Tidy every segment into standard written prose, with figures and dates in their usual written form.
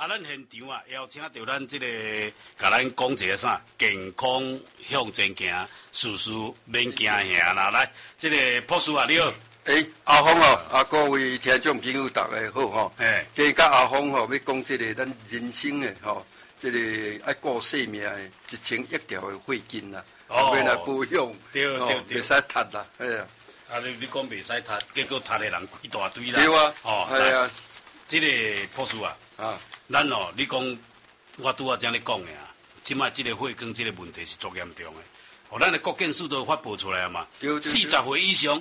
咱现场啊，邀请到咱这个，甲咱讲一个啥？健康向前行，事事免惊吓啦！来，这个博士啊，你好。 阿峰哦，各位听众朋友，大家好吼。今日甲阿峰吼，要讲这个咱人生的吼，这个爱顾性命的1100条的血筋啦，要来保养， 对， 袂使脱啦， 啊，你讲袂使脱，结果脱的人一大堆啦。 对啊， 系啊。这个博士啊，咱哦，你讲，我拄仔正咧讲的啊，即摆这个血管这个问题是足严重的。咱的国健署都发布出来啊嘛，40岁以上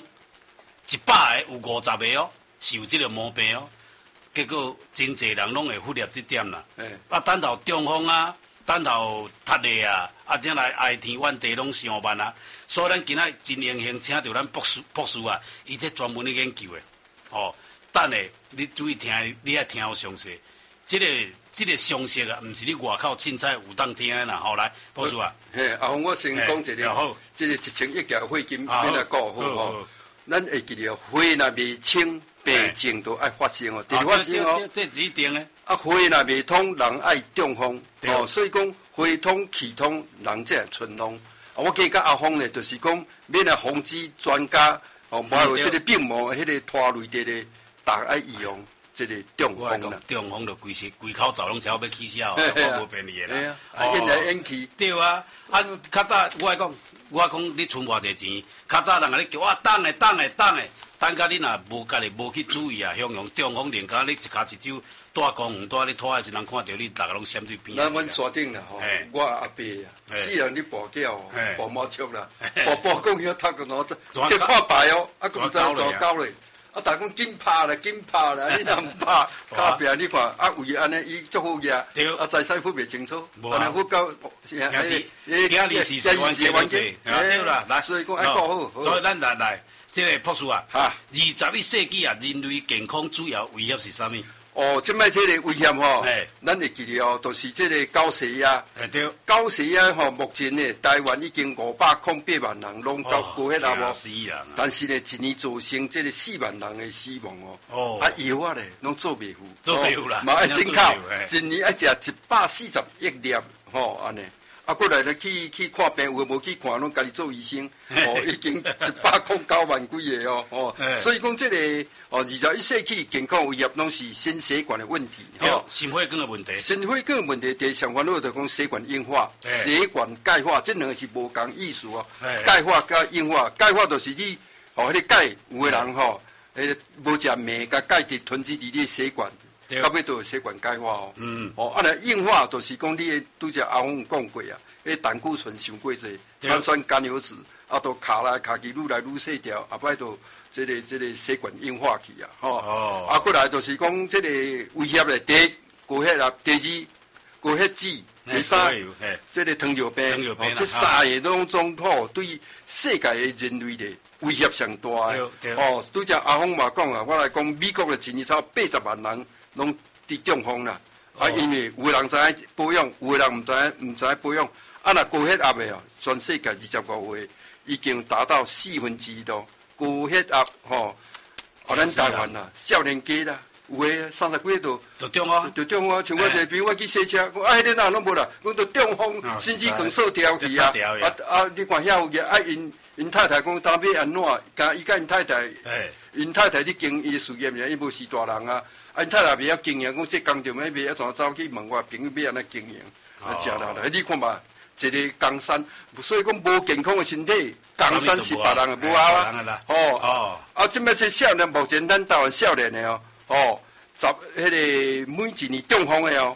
，100个有50个哦，是有这个毛病哦。结果真侪人拢会忽略这点啦。等到中风啊，等到脱的啊，将来爱天怨地拢上万啊。所以咱今仔真荣幸请到咱博士啊，伊这专门咧研究的，等下你注意听，你爱听好详细。这个常识啊，毋是你外口凊彩有当听的啦。来，博士啊。 阿峰，我先讲一个， 好， 这个1100条血筋要来顾好吼。咱会记得血若未清，病症都爱发生哦，直发生哦。 这是一定的。 血若未通，人爱中风所以讲血通气通，人才会顺风。我记甲阿峰呢，就是讲免来防止专家包括这个病魔，迄个拖累的。大家爱预防这个中风啦， 中风就规口罩拢超要起笑，我无便利啦。 演来演去。 对啊，较早我讲你存偌济钱，较早人甲你叫我等下，等甲你若无家己无去注意啊，向用中风连甲你一骹一手带公园带你拖的时，人看到你，大家拢闪对边。 咱阮山顶啦吼，我阿伯啊，死人你跋筊，跋毛竹啦，跋公遐头个喏，即看牌哦，咁就做高咧。大家讲紧拍啦，你若唔拍，卡壁你看，为安尼伊足好个，在师傅袂清楚，安尼我教， 今日是关键，对啦，来， 所以讲爱顾好。 所以咱来，这个博士啊，21世纪啊，人类健康主要威胁是啥物？ 即摆这个威胁吼，咱会记得哦，就是这个高血压。 对， 高血压吼，目前呢，台湾已经508万人拢高血压哦。但是呢，一年造成这个4万人的死亡哦。药啊咧，拢做袂赴啦，嘛爱真靠，一年爱食140亿粒吼安尼。过来咧去看病，有无去看，拢家己做医生，已经109万几个哦，所以讲这个21世纪健康威胁拢是心血管的问题， 心血管的问题。 心血管的问题，第上烦恼就讲血管硬化、血管钙化，这两个是无共意思哦。钙化甲硬化，钙化就是你迄个钙，有的人无食糜，甲钙质囤积伫你的血管。到尾都有血管钙化哦。来硬化就是讲你拄则阿峰讲过啊，胆固醇伤过济，三酸甘油脂都卡来卡去，愈来愈细条，后摆都这个血管硬化去啊。过来就是讲这个威胁咧，第一高血压，第二高血脂，第三这个糖尿病，这三个拢总对世界的人类的威胁上大的。拄则阿峰嘛讲啊，我来讲美国的一年超80万人。拢得中风啦，因为有的人知影保养，有的人唔知保养。若高血压的全世界20多岁已经达到1/4咯。高血压咱台湾啦，少年家啦，有的30几度就中风， 像我一朋友我去洗车，讲迄个哪拢无啦，讲都中风，甚至更受调去啊。你看遐有个因太太讲，当要安怎？伊甲因太太，因太太咧经伊事业尔，伊无是大人啊。因太太袂晓经营，讲这工作要袂晓走去问我朋友要安怎经营，食啦。你看嘛，一个江山，所以讲无健康的身体，江山是别人的无好啊。即摆这少年，目前咱台湾少年的迄个每一年中风的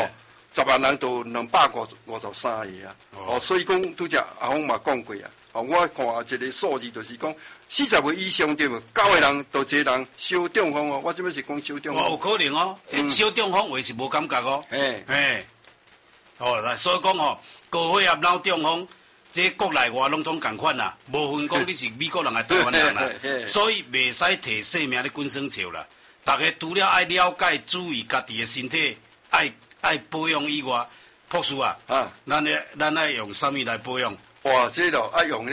10万人都253个啊。所以讲拄则阿峰嘛讲过啊。我看一个数字，就是讲40岁以上对无，9个人都一个人小中风哦。我这边是讲小中风。 有可能哦，小中风话是无感觉哦。所以讲高血压、脑中风，这国内外拢总共款啦，无分讲你是美国人还是台湾人啦。所以袂使摕性命咧滚生笑啦。大家除了爱了解、注意家己的身体，爱保养以外，博士啊，咱爱用啥物来保养？ 这咯爱用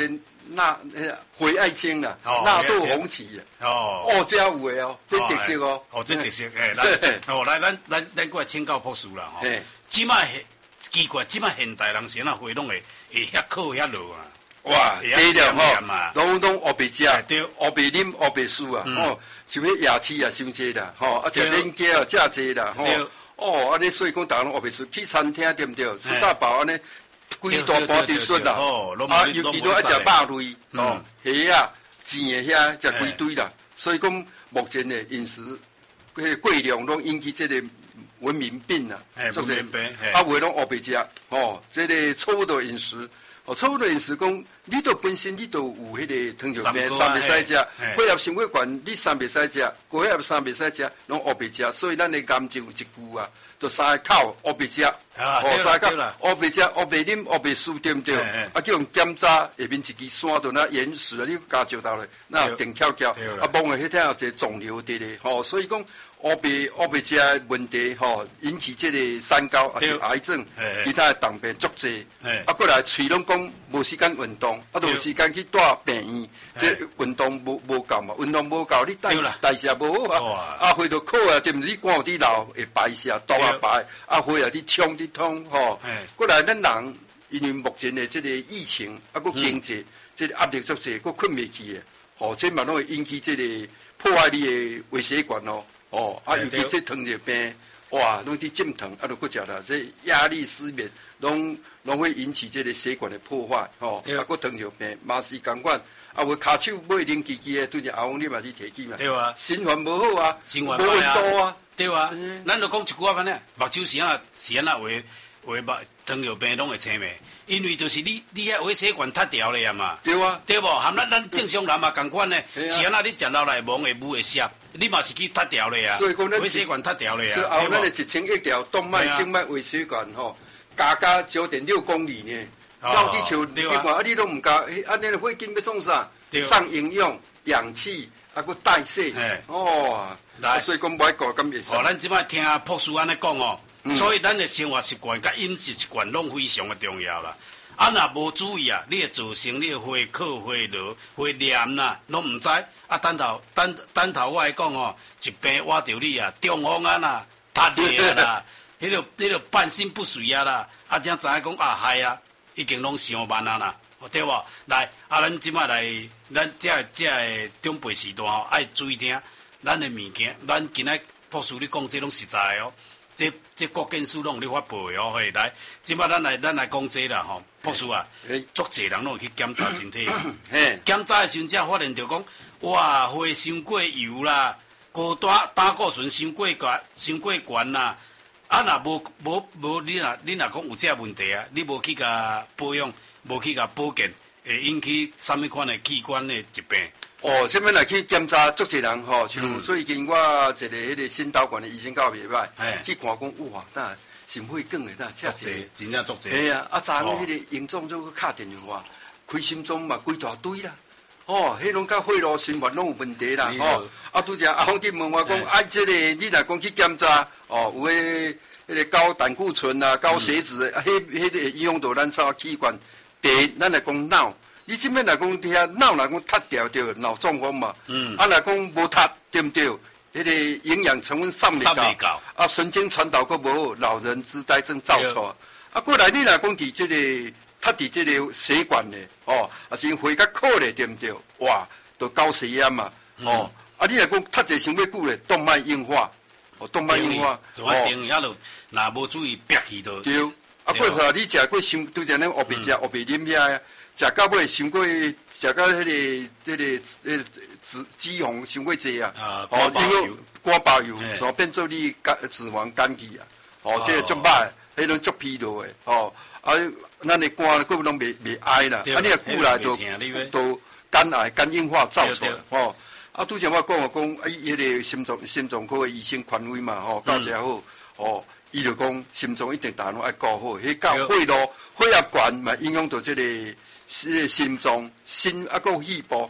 回爱精啦，纳豆红旗哦，这有诶哦，这特色哦， 这特色诶，来，咱过来请教朴师啦吼，即摆奇怪，即摆现代人是哪会拢会遐靠遐落啊？ 哇，对了吼，拢学白食，学白啉，学白输啊，吼，像迄夜市啊，伤济啦，吼，啊，食冷鸡啊，食济啦，吼，哦，安尼所以讲，逐个拢学白输，去餐厅对毋对？吃大饱安尼。规大包地笋啦，啊，尤其都爱食肉类，哦，虾啊、钱的遐食规堆啦。所以讲，目前的饮食，迄个过量拢引起这个文明病啦， 文明病， 啊，为拢学白食，哦，这个错误的饮食，哦，错误的饮食讲，你都本身你都有迄个糖尿病，三袂使食，血压、心血管你三袂使食，高血压三袂使食，拢学白食，所以咱的研究一句啊。就三个口学白食，三个口学白食，学白啉，学白输，对毋对？啊，叫人检查下面一支山就那岩石啊，你加石头咧，那定翘翘，啊，望下迄天有一个肿瘤伫咧，吼，所以讲学白食的问题，吼，引起这个三高啊是癌症，其他的病变足济，啊，过来喙拢讲无时间运动，啊，都有时间去带病院，这运动无够嘛，运动无够，你代谢无好啊，啊，回到口啊，对毋对？你肝有滴流会排泄，毒啊排，啊，血啊你冲你通，吼，过来咱人因为目前的这个疫情，啊，个经济这个压力足济，个困袂去的，吼，这嘛拢会引起这个破坏你的微血管哦。哦，啊，尤其这糖尿病，哇，拢去浸糖，啊，都搁食啦，这压力失眠，拢会引起这个血管的破坏，哦，啊，搁糖尿病嘛是共款，啊，有骹手买冷叽叽的，对着后你嘛去提起嘛， 对啊， 循环无好啊， 循环无运动啊， 对啊，咱就讲一句话安尼，目睭是安那话糖尿病拢会青咩？因为就是你遐微血管塌掉了呀嘛， 对啊， 对无？含咱正常人嘛共款呢，是安那你食落来忙会mũ会涩，你嘛是去塌掉了呀， 所以讲咱微血管塌掉了呀。 所以后咱的1001条动脉、静脉、微血管吼，加9.6公里呢，绕地球你看啊，你都唔加，安尼血经要创啥？上营养、氧气，啊个代谢，哦，所以讲唔爱搞咁嘢。 哦，咱即摆听朴师安尼讲哦。所以咱的生活习惯甲饮食习惯拢非常的重要啦。啊，若无注意啊，你会造成你的血靠、血流、血黏啦，拢唔知。啊，等头我来讲哦，一病挖着你啊，中风啊啦，塌裂啊啦，迄个半身不遂啊啦，啊，才知影讲啊，害啊，已经拢上万啊啦，对无？来，啊，咱即摆来，咱这长辈时代吼，爱注意听，咱的物件，咱今仔朴师你讲这拢实在哦。这国健署拢有咧发布的哦，嘿，来，即摆咱来讲这啦吼，朴师啊，足侪人拢会去检查身体，检查的时阵才发现着讲，哇，血伤过油啦，高胆固醇伤过悬啦，啊，若无你若讲有这问题啊，你无去甲保养，无去甲保健，会引起什么款的器官的疾病？ 哦，这边来去检查，足侪人吼，像最近我一个迄个心导管的医生教袂歹，去看讲哇，但心血管的，但足侪，真正足侪。 哎呀，啊，昨昏迄个营总就去敲电话，开心脏嘛，规大堆啦，哦，迄拢甲血路循环拢有问题啦，哦，啊，拄则阿芳去问我讲，啊，这个你若讲去检查，哦，有迄个高胆固醇啊，高血脂的，迄个影响到咱啥器官？第一，咱来讲脑。你即摆来讲，遐脑来讲塌掉对，脑中风嘛。啊来讲无塌，对毋对？迄个营养成分上袂够，啊神经传导阁无好，老人痴呆症造出。啊过来你来讲伫即个塌伫即个血管咧，哦，啊是血较靠咧，对毋对？哇，都高血压嘛，哦，啊你来讲塌者伤要久咧，动脉硬化，哦动脉硬化， 哦，定遐落，若无注意憋去都。 对，啊过头你食过伤，拄则咱学白食，学白啉遐。食到尾伤过，食到迄个脂肪伤过济啊！哦，因为肝包油，所变做你脂肪肝气啊！哦，这个足歹，迄种足疲劳的哦。啊，咱的肝佫拢袂哀啦。啊，你若久来都肝癌、肝硬化造出来哦。啊，拄则我讲迄个心脏科的医生权威嘛，吼，教遮好哦。伊就讲心脏一定大拢爱顾好，迄到血路、血压悬嘛影响到这个心脏、心啊个肺部，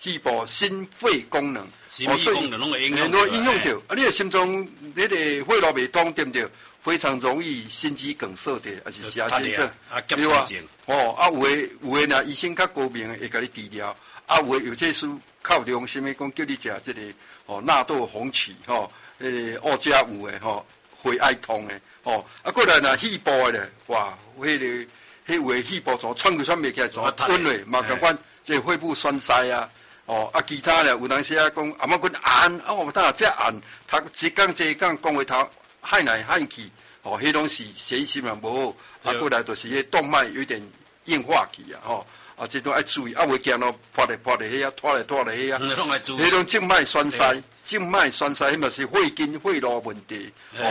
肺部、心肺功能， 心肺功能拢会影响到。啊，你的心脏那个血路袂通，对不对？非常容易心肌梗塞的，还是狭心症， 对吧？ 有的呢，医生较高明会甲你治疗，有的有这是靠用什么讲叫你食这个纳豆红曲澳加有的血爱痛的过来呢肺部的咧，哇，迄有的肺部怎喘气喘袂起来，怎温嘞嘛共款，这肺部栓塞啊。其他咧有人写讲阿妈阮按我当这按，他一讲讲话头喊来喊去，迄拢是血心嘛无好，过来就是迄动脉有点硬化去啊，这种爱注意，袂惊咯，拖来迄啊，拖来迄啊，迄种静脉栓塞，迄嘛是血筋血路问题，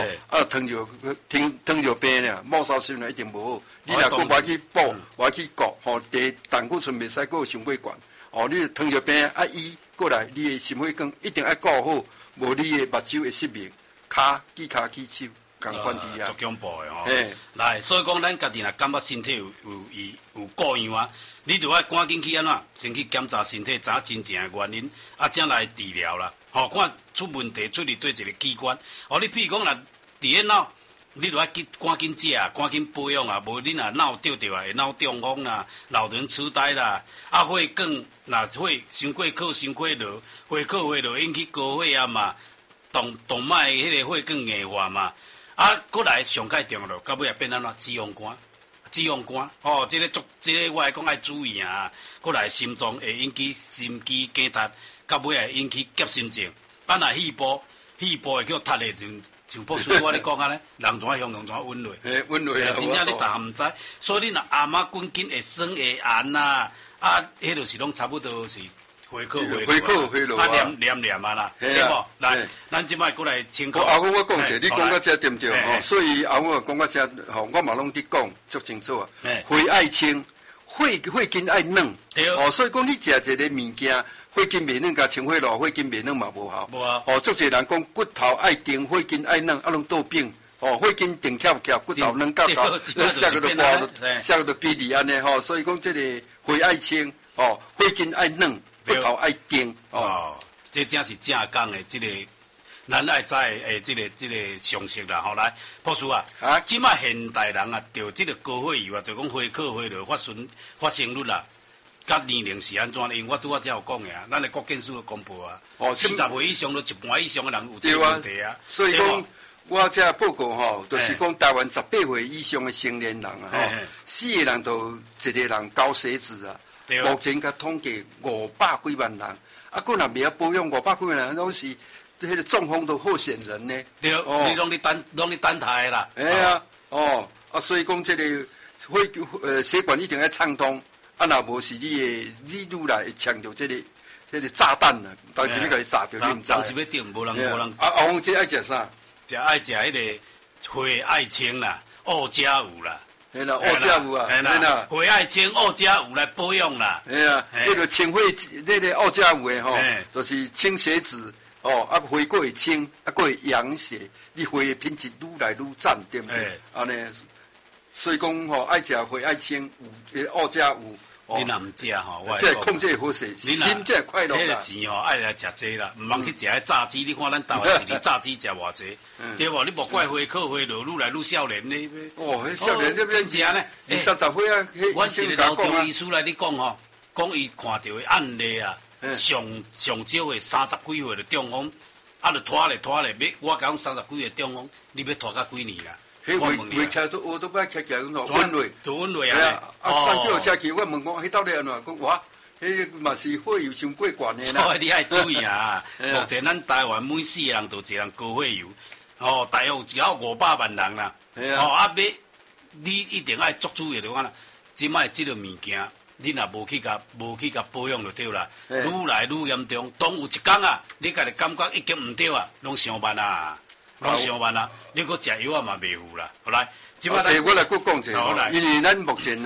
糖尿病咧，末梢心一定无好，你若佫我去补，我去顾，第胆固醇袂使佫有心血管。你糖尿病医过来，你的心血管一定要顾好，无你的目睭会失明，骹起手，共款滴啊。 足恐怖的来，所以讲咱家己若感觉身体有故样啊，你就要赶紧去安怎，先去检查身体，查真正的原因，才来治疗啦。看出问题出伫对一个器官。你譬如讲若伫咧脑。你就要赶紧食，赶紧保养啊！无你若脑掉啊，会脑中风啦、老人痴呆啦，血管若血伤过靠、伤过落，血靠血落引起高血压嘛，动脉迄个血管硬化嘛，过来上界重要，到尾也变安怎脂肪肝，这个我来讲爱注意啊！过来心脏会引起心肌梗塞，到尾会引起急心症，若肺部会叫塌的像博士我咧讲啊咧，人怎形容怎温热， 温热啊， 真正你大毋知，所以你若阿妈滚紧会酸会寒呐，迄就是拢差不多是血靠血落，黏啊啦，对无？来，咱即摆过来请教。 后我讲者，你讲到这对毋对？所以后我讲到这，我嘛拢伫讲足清楚啊。血爱清，血筋爱软，所以讲你食一个物件。血筋袂软，甲清血路，血筋袂软嘛无效。足侪人讲骨头爱定，血筋爱软，拢倒病。血筋定翘，骨头软到下个都比例安尼所以讲这个血爱清，血筋爱软，骨头爱定。 这正是正讲的，这个咱爱知的这个常识啦。来，博士啊，即摆现代人啊，得这个高血压就讲血靠血落发生率啦。甲年龄是安怎的？因为我拄仔才有讲的啊，咱的国健署有公布啊，40岁以上，一半以上的人有这个问题啊。 所以讲，我这报告就是讲台湾18岁以上的成年人啊，4个人都一个人高血脂啊。目前甲统计500几万人，若未晓保养500几万人，拢是迄个中风的候选人呢。 对，你拢你等待啦。 所以讲这个血管一定要畅通。若无是你愈来会呛着这个炸弹啊！当时要甲你炸着，你毋知。 当时要点，无人。 红这爱食啥？ 爱食迄个血爱清啦，澳加有啦。 嘿啦，澳加有啊，嘿啦， 血爱清澳加有来保养啦。 嘿啊，那个清血，那个澳加有的就是清血脂血过会清，过会养血，你血的品质愈来愈赞，对不对？安尼，所以讲爱食血爱清有澳加有。 你若毋食我这控制好势，心这快乐啦。 迄个钱爱来食济啦，毋通去食迄炸鸡。你看咱台湾一日炸鸡食偌济，对无？你莫怪血靠血落，愈来愈少年呢。 迄少年这真正呢 ，30岁啊， 阮一个老中医师来你讲讲伊看到的案例啊，上少的30几岁的中风，就拖咧，我讲30几岁中风，你要拖到几年啦？ 迄未徛都我都不爱徛温热， 都温热啊！ 上叫车去，我问讲，迄到底安怎？讲哇，迄嘛是血有伤过悬的啦。所以你爱注意啊！目前咱台湾每4个人都一人高血压，大约有500万人啦。你一定爱足注意的话啦，即摆即个物件，你若无去甲保养就对啦，愈来愈严重。当有一天啊，你家己感觉已经毋对啊，拢上班啊。拢上班啦，你搁食药啊嘛袂赴啦，好来。 我来讲一下，因为咱目前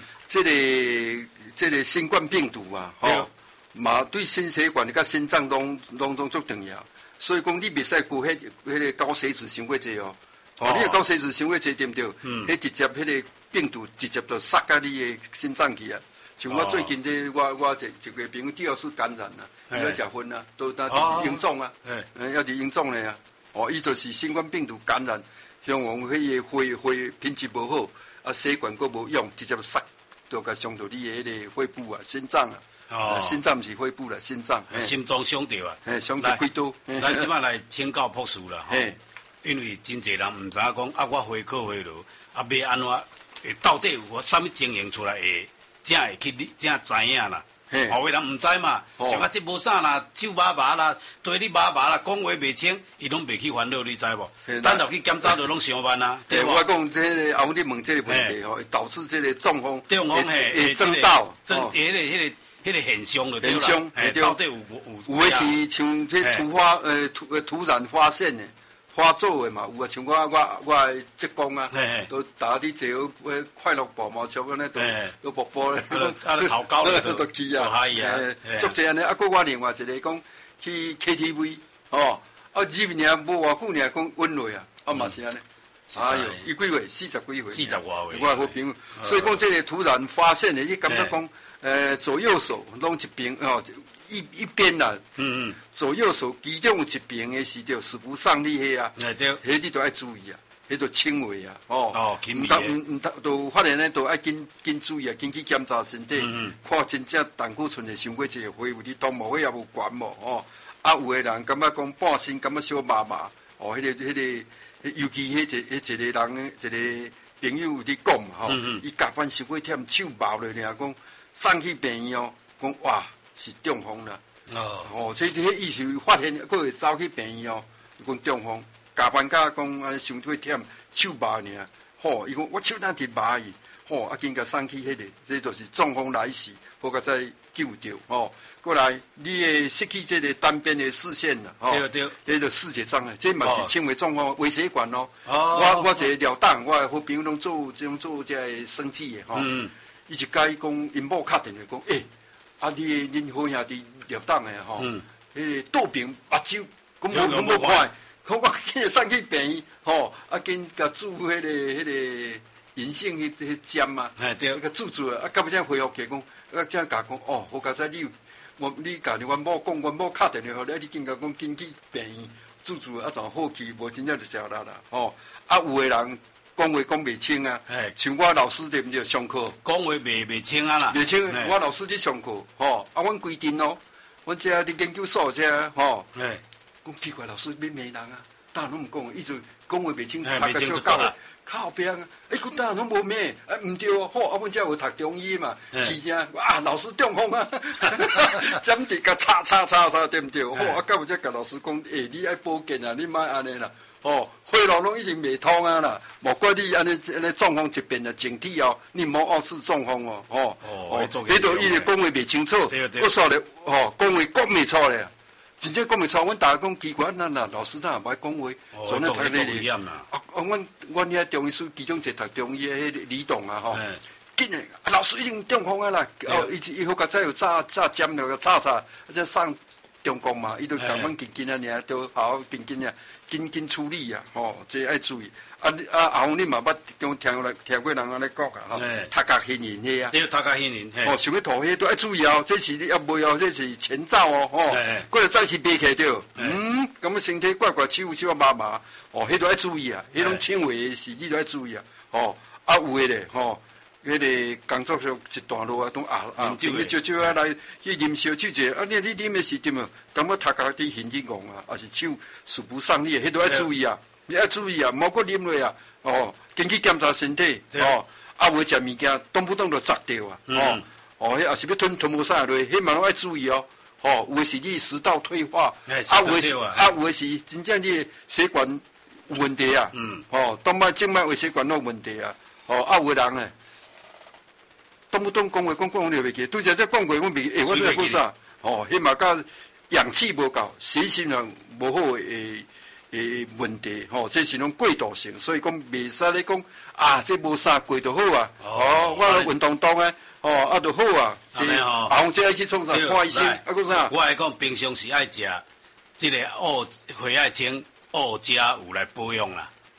这个新冠病毒啊，嘛对心血管甲心脏拢足重要，所以讲你袂使顾迄个高血脂伤过济你个高血脂伤过济对毋对？迄直接迄个病毒直接就杀到你的心脏去啊， 像我最近这我一个朋友第二次感染啦，伊要食薰啊，都那营总啊，要伫营总咧啊，伊就是新冠病毒感染，向往迄个肺品质无好，啊，血管佫无用，直接塞到甲伤到你的迄个肺部啊、心脏啊，心脏毋是肺部啦，心脏， 心脏伤着啊， 伤着几多？ 咱即摆来请教博士啦，因为真侪人毋知影讲啊，我回考回落，啊，要安怎？到底有啥物情形出来会？才会去，才知影啦。后位人唔知嘛，像啊，这无啥啦，手麻麻啦，对你麻麻啦，讲话袂清，伊拢袂去烦恼，你知无？等落去检查就拢上班啦。对我讲这个，后你问这个问题吼，导致这个中风的征兆， 迄个现象就对啦。 现象， 到底有的是像这突然发现的。发作的嘛，有啊，像我职工啊，都打啲坐快乐宝马车安尼，都步步咧， 头高咧， 都去啊，足济安尼。啊，搁我另外一个讲去 KTV， 哦，啊，入年无偌久年讲温累啊，啊嘛是安尼。哎哟，伊几岁？40几岁。 40多岁。 我好朋友，所以讲这个突然发现的，伊感觉讲，左右手拢一边哦。一边啦，左右手其中有一边的是着使不上力迄啊，迄你都要注意啊，迄都轻微啊，唔都发现咧，都爱紧注意啊，紧去检查身体，看真正胆固醇的伤过这个肺有伫动无，肺也无悬无哦。啊，有的人感觉讲半身感觉小麻麻，哦，迄个，尤其迄一个人一个朋友有伫讲嘛，吼，伊加班伤过忝，手麻落尔，讲送去病院哦，讲哇。是中风啦，这意思发现，佫会走去病院哦，讲中风，加班加讲安尼伤过忝，手麻尔，伊讲我手哪直麻伊，紧甲送去迄个，这就是中风来袭，好甲再救着，过来你会失去这个单边的视线啦， 对， 迄个视觉障碍，这嘛是轻微中风，微血管咯。我一个廖党，我好朋友拢做这个生计的伊就甲伊讲，因某敲电话讲，啊！恁好兄弟入党的吼，迄个倒病目睭，讲无看，讲我今日送去病院，啊，紧甲注迄个银杏迄针啊， 对， 甲注啊，到尾才恢复起讲，啊，才甲讲，好佳哉你甲阮某讲，阮某敲电话互你紧甲讲紧去病院注啊，就好去，无真正就食力啦，啊，有的人。讲话讲袂清啊，像我老师对毋对？上课讲话袂清啊啦， 袂清。我老师伫上课，啊，阮规定哦，阮这伫研究所这，讲奇怪，老师要骂人啊，当然拢毋讲，伊就讲话袂清，读个小教靠后边啊，讲当然拢无骂，毋对哦，好，啊，阮这有读中医嘛，是正啊，老师中风啊，针直甲叉，对毋对？好，啊，到尾才甲老师讲，你爱保健啊，你莫安尼啦。血路拢已经未通啊啦，莫怪你安尼中风一遍了整体哦，你莫二次中风哦，迄度伊个讲话袂清楚，我说咧，讲话讲袂出咧，真正讲袂出。阮大家讲奇怪，那老师哪也无爱讲话， 所以读咧。 阮遐中医师其中一读中医迄个李栋啊，紧诶，老师已经中风啊啦，伊好甲再有炸针了，炸，再上中国嘛，伊都讲阮紧啊，都好好紧啊。紧处理啊，这爱注意。后你嘛捌听过人安尼讲啊，头壳显形迄啊， 对，头壳显形。 想要吐血都爱注意哦，这是你要袂哦，这是前兆哦，过来再是别起着，咁啊身体怪手麻麻，迄都爱注意啊，迄种轻微的事你都爱注意啊，啊有的咧，迄个工作上一段路啊，都少啊来去啉烧酒者，啊你啉的是点啊？感觉头壳伫形起戆啊，还是手使不上力，迄都要注意啊！你要注意啊，莫搁啉落啊！紧去检查身体啊，袂食物件动不动就砸掉啊！迄也是要吞无啥落，迄嘛拢要注意哦！有的是你食道退化，有的是真正你的血管有问题啊！动脉、静脉、微血管都有问题啊！有的人呢。动不动讲话讲了袂记，拄则讲过，阮袂，我在讲啥？迄嘛甲氧气无够，血型上无好诶问题，这是种过度性，所以讲袂使咧讲啊，这无啥过就好啊。我运动诶，啊就好啊。后这爱去创啥看医生，啊个啥？ 我爱讲平常时爱食，这个蚵血爱清，蚵食有来保养啦。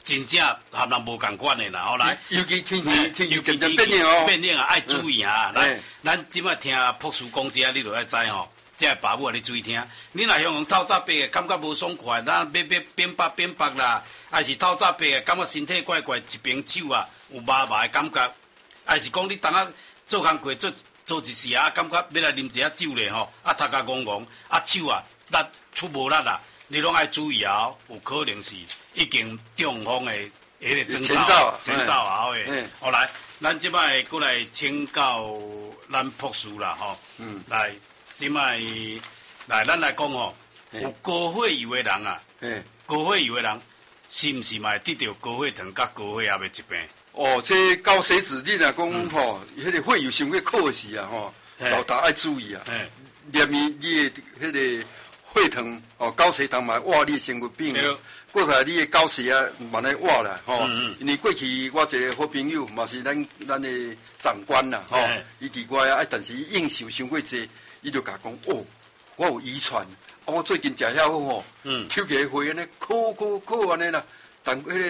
真正含人无共款的啦。后来， 尤其天气渐渐变冷哦， 变冷啊，爱注意哈。来，咱即摆听朴叔讲这，你就要知吼。这爸母啊，你注意听。你若向透早白的，感觉无爽快，咱要变白啦，还是透早白的，感觉身体怪怪，一边手啊有麻麻的感觉，还是讲你当下做工过做一时啊，感觉要来啉一下酒咧吼，啊头壳戆戆，啊手啊力出无力啦，你拢爱注意啊，有可能是已经中风的迄个征兆后的。好来，咱即摆过来请教咱朴叔啦吼，来。即摆来，咱来讲吼，有高血油的人啊，高血油的人是毋是嘛会得到高血糖甲高血压的疾病？ 哦，这高血脂，你若讲吼，迄个血油伤过高时啊，吼，老大爱注意啊。连你的迄个血糖哦，高血糖嘛活你身躯病啊。过来你的高血压慢慢活啦，吼。因为过去我一个好朋友嘛是咱的长官啦，吼，伊伫外啊，但是伊应酬伤过济。伊就甲讲哦，我有遗传，我最近食遐好吼，抽起血安尼，靠安尼啦。但迄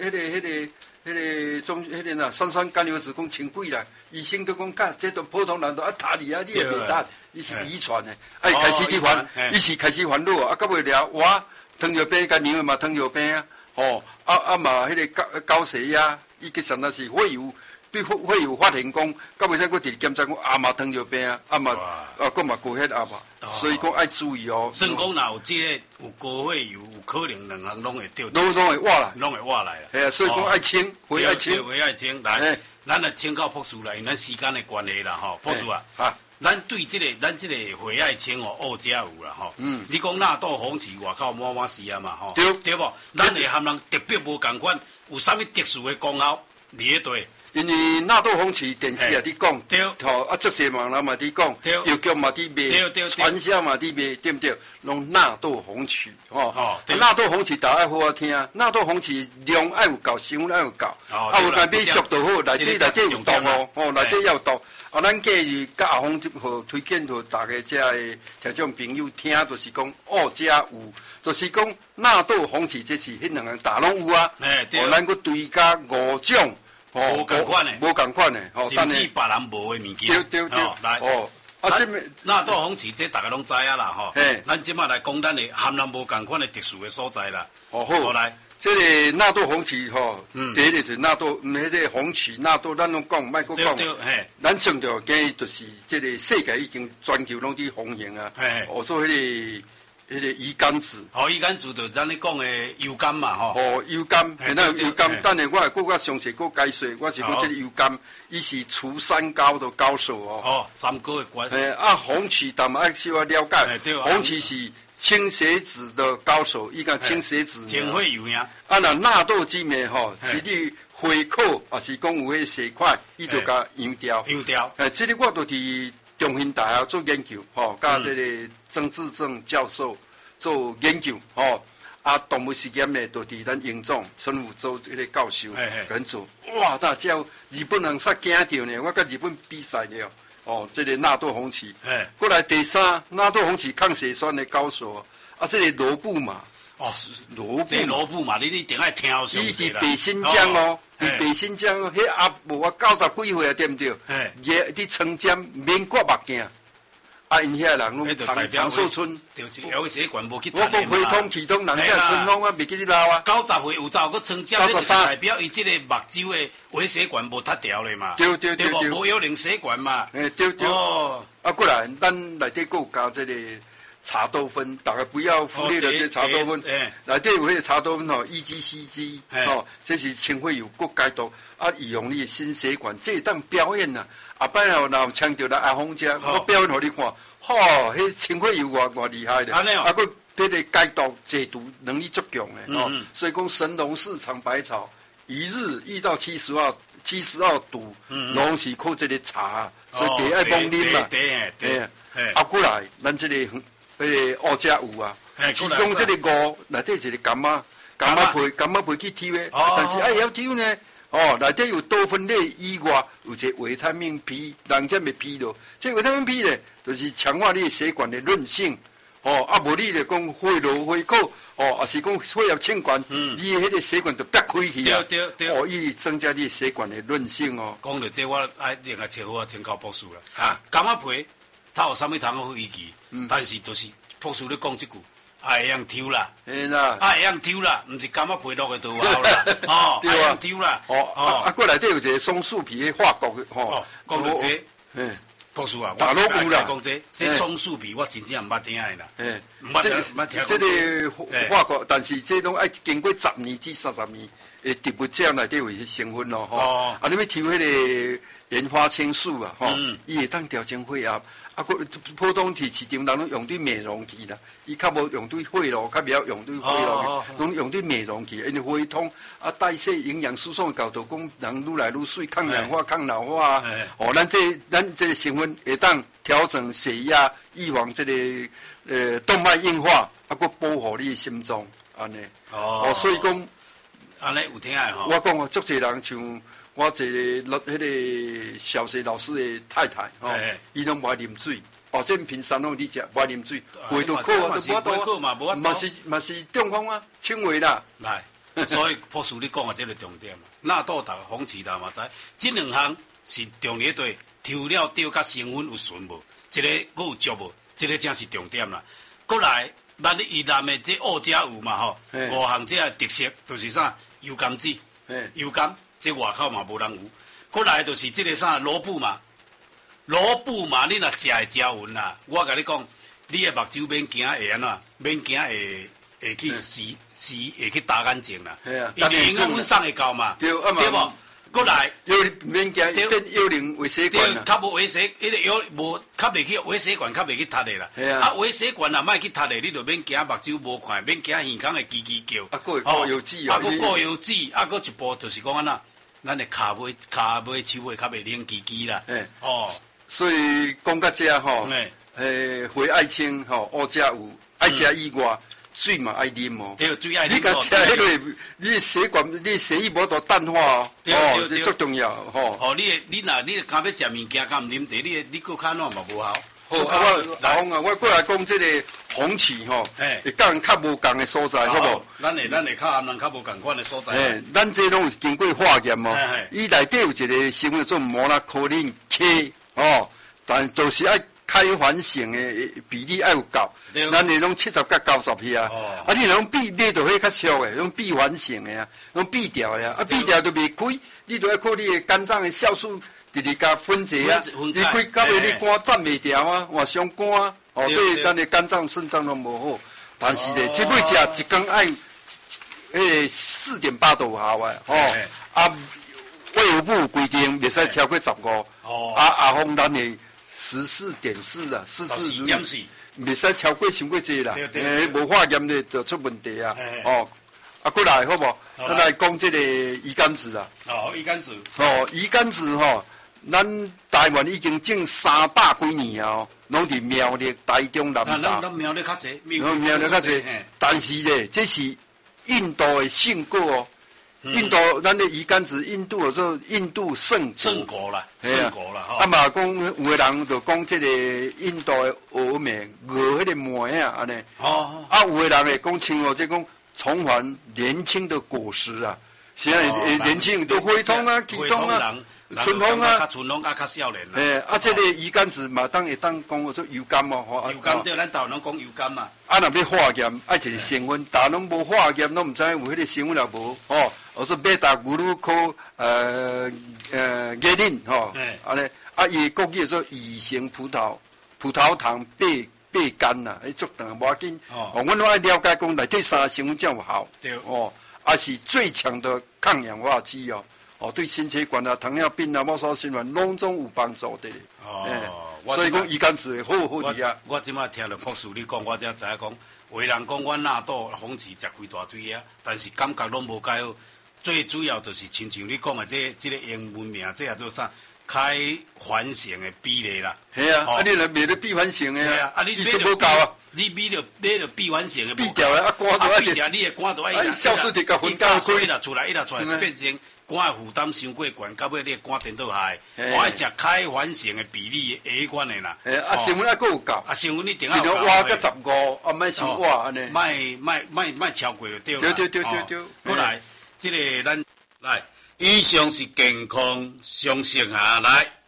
个呐，酸甘油酯讲清贵啦，医生都讲这都普通人都啊塔你啊，你也袂塔，伊是遗传的。哎，开始伫烦，伊是开始烦恼啊，到尾了我糖尿病甲娘的嘛糖尿病啊，哦嘛迄个高血压，伊其实那是血油。对血油发现讲，到尾使佫直检查讲嘛糖尿病啊，嘛佫嘛高血压嘛，所以讲爱注意哦。 算讲若有即个有高血油，有可能两项拢会掉。 拢会活来， 拢会活来啦。 系啊，所以讲爱清，血爱清， 血爱清。来，咱来请教朴叔啦，因咱时间的关系啦，吼，朴叔啊，咱对咱这个血爱清哦，学者有啦，吼。你讲纳豆红旗外口满是啊嘛，吼。对不？咱会含人特别无共款，有啥物特殊的功效？你咧对？ 因为纳豆红旗电视也伫讲，吼啊，足侪网人嘛伫讲，药局嘛伫卖，传销嘛伫卖，对不对？拢纳豆红旗，吼，纳豆红旗大家好好听，纳豆红旗量爱有够，伤爱有够，啊有甲买速度好，内底有毒哦，内底要有毒。啊，咱建议甲阿峰和推荐给大家遮个听众朋友听，就是讲遮有，就是讲纳豆红旗这是迄两个大拢有啊，咱佫追加5种。 无共款的， 无共款的， 甚至别人无的物件。 对， 来，纳豆红旗这大家拢知啊啦，吼。咱即摆来讲咱的含人无共款的特殊的所在啦。 好来，这个纳豆红旗吼，第一个就是纳豆，迄个红旗纳豆，咱拢讲，莫佫讲。对，咱强调建议就是这个世界已经全球拢伫风行啊，做迄个鱼肝子， 鱼肝子就是咱咧讲的油肝嘛，吼。 油肝，那油肝，等下我佫详细佫解说，我是讲这个油肝，伊是除三高的高手哦。 三高的关。 红旗咱们爱需要了解，红旗是清血脂的高手，伊讲清血脂。 清血油呀。 那纳豆之面吼，是你血口，也是讲有迄血块，伊就甲养掉。 养掉。 这个我都伫中兴大学做研究，甲这个曾志正教授做研究，动物实验呢，都伫咱营长陈武洲迄个教授跟做。哇，大家日本人煞惊着呢，我甲日本比赛了，这个纳豆红旗。过来第三，纳豆红旗抗血栓的高手，这个罗布玛。 罗布嘛，你一定爱听好详细啦。伊是北新疆哦，北新疆，迄阿无啊90几岁啊，对不对？也伫长江免割目镜，因遐人拢长寿村， 就是有血管无去我讲汇通、启通，人遐村拢啊，袂记你老啊。 90岁有走过长江，迄就是代表伊即个目睭的微血管无塌掉咧嘛。对，无有凝血管嘛。 对。过来，咱内底有加这个。茶多酚，大家不要忽略了这茶多酚。内底有迄个茶多酚EGCG，这是清血油国解毒，预防你心血管，这当表演呐。后摆若强调来阿峰遮，我表演互你看，迄清血油偌厉害咧。佫迄个解毒解毒能力足强诶，所以讲神农氏尝百草，一日1到70度，拢是靠这个茶，所以第爱帮啉嘛。过来，咱这个。迄个学者有啊，其中这个五内底一个柑仔皮去挑的，但是爱晓挑呢，内底有多酚类以外，有一个维他命 P， 人才袂 P 咯。这维他命 P 呢，就是强化你血管的韧性，无你就讲血流血口， 也是讲血液清管，你迄个血管就裂开去啊， 对， 伊增加你血管的韧性哦。 讲到这，我爱另外找好请教博士啦。柑仔皮，它有啥物通好依据？但是就是博士咧讲这句。会用抽啦， 是啦， 会用抽啦，毋是柑仔皮落去都有效啦，会用抽啦， 过来底有一个松树皮的化工， 讲到这，博士啊， 大陆有啦， 讲这松树皮我真正毋捌听的啦， 捌听。这个化工，但是这拢爱经过10年至30年，会植物这样内底有些成分咯，你要抽迄个莲花清素啊，伊会当调整血压。普通市场人拢用对美容器啦，伊较无用对血咯，较袂用对血咯，拢用对美容器，因为血统代谢、营养输送的角度讲，人愈来愈水，抗氧化、抗老化啊。咱这个成分会当调整血压，预防这个动脉硬化，佮保护你的心脏安尼。所以讲安尼有听的吼。 我讲足侪人像。我一个迄个小学老师的太太，伊拢无爱啉水，这平山拢你食，无爱啉水，胃都苦啊， 都无嘛， 嘛是中风啊，轻微啦。 来，所以博士你讲的这个重点嘛，纳豆达、红旗达嘛知，这两项是重点对，抽了对甲成分有顺无，一个佫有足无，这个才是重点啦。过来，咱宜兰的这欧家有嘛吼，5项这特色就是啥，油甘子，油甘。这外口嘛无人有，过来就是这个啥萝卜嘛，你若食会食匀啦。我甲你讲，你的目睭免惊会安怎，免惊会去会去打眼睛啦。因为营养阮送会到嘛，对无？过来免惊变幽灵微血管啦。 较无微血，迄个有无较袂去微血管，较袂去塌的啦。微血管若莫去塌的，你就免惊目睭无看，免惊耳孔会叽叽叫。 会过油脂啊， 过油脂，过一步就是讲安怎。咱的骹尾、手尾较袂冷叽叽啦。 所以讲到这吼，血爱清吼，乌家有爱食以外，水嘛爱啉哦。 对，水爱啉。 你甲食迄个，你血管、你血液无多淡化哦。这足重要吼。 你敢要食物件，敢毋啉茶，你搁较孬嘛无效。 我过来讲这个红旗吼，会甲人较无共的所在，好无？ 咱会较含人较无共款的所在。 咱这拢是经过化验哦，伊内底有一个成分做摩拉可林 K 但都是爱开环性的比例爱有够，咱那种70到90去啊。你那种买到迄较俗的，用闭环性的啊，用闭掉的啊，闭掉都袂开，你都要靠你的肝脏的酵素。直直甲分解啊，你开到尾你肝站袂掉啊，换伤肝啊，对咱的肝脏、肾脏都无好。但是咧，这要食一天爱4.8度下啊，卫福部规定袂使超过15，阿方咱的14.4啊，14.4，袂使超过伤过济啦，无化验咧就出问题啊，过来好无？咱来讲这个鱼肝子啊。 鱼肝子。 鱼肝子吼。咱台湾已经种300几年啊，拢伫苗栗、台中、南投。 咱苗栗较济， 苗栗较济。但是咧，这是印度的圣果哦。印度咱的鱼肝子，印度做印度圣果啦。 嘛讲有个人就讲这个印度的峨眉鹅迄个梅啊，安尼。有个人会讲称哦，即讲重返年轻的果实啊。现在年轻都会通啊，启动啊。春风啊， 较少年啦。 这个鱼肝子嘛，会当讲做油甘哦。 油甘对，咱台湾拢讲油甘嘛。 若要化验，爱一个成分，但拢无化验，拢毋知有迄个成分也无。我说贝塔古鲁科叶林安尼。伊国语做乙型葡萄糖倍苷呐，足长无要紧。阮拢爱了解讲内底三成分怎有效。 对。 是最强的抗氧化剂哦。对心血管啊、糖尿病啊、末梢循环拢总有帮助的。所以讲鱼肝子好伫啊。 我即摆听了博士你讲，我才知影讲，有人讲阮纳豆、红旗食几大堆啊，但是感觉拢无介好。最主要就是亲像你讲的这个英文名，这也做啥？开环型的比例啦。 系啊，你若买了闭环型的， 你是无够啊。 你买了闭环型的， 闭掉啊，肝都闭掉，你的肝都爱。 酵素得甲分解开啦，出来变成肝的负担伤过悬，到尾你肝颠倒下，我爱食开反性的比例下款的啦。 成分还够有够。 成分你定要够。换个15，莫伤换安尼。 莫超过就对啦。对。 过来，这个咱来，以上是健康常识下来。